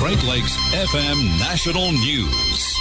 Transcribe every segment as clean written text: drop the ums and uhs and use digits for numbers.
Great Lakes FM National News.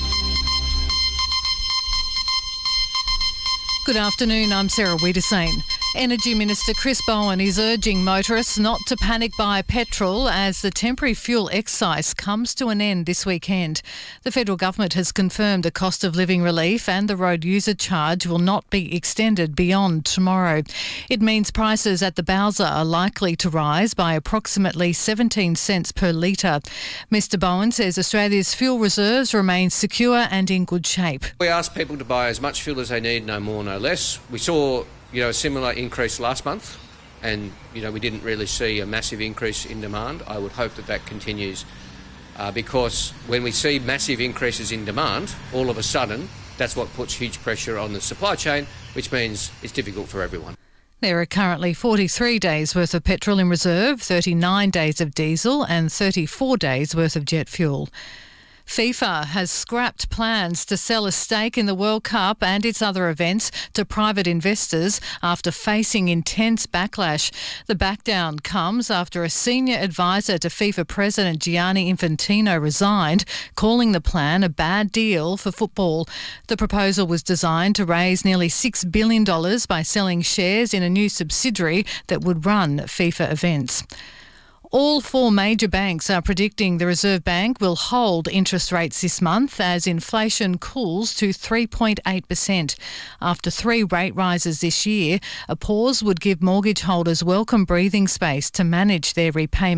Good afternoon, I'm Sarah Wiedersane. Energy Minister Chris Bowen is urging motorists not to panic buy petrol as the temporary fuel excise comes to an end this weekend. The federal government has confirmed a cost of living relief and the road user charge will not be extended beyond tomorrow. It means prices at the Bowser are likely to rise by approximately 17 cents per litre. Mr Bowen says Australia's fuel reserves remain secure and in good shape. We ask people to buy as much fuel as they need, no more, no less. We saw a similar increase last month and, we didn't really see a massive increase in demand. I would hope that continues because when we see massive increases in demand, all of a sudden, that's what puts huge pressure on the supply chain, which means it's difficult for everyone. There are currently 43 days worth of petrol in reserve, 39 days of diesel and 34 days worth of jet fuel. FIFA has scrapped plans to sell a stake in the World Cup and its other events to private investors after facing intense backlash. The backdown comes after a senior advisor to FIFA President Gianni Infantino resigned, calling the plan a bad deal for football. The proposal was designed to raise nearly $6 billion by selling shares in a new subsidiary that would run FIFA events. All four major banks are predicting the Reserve Bank will hold interest rates this month as inflation cools to 3.8%. After 3 rate rises this year, a pause would give mortgage holders welcome breathing space to manage their repayment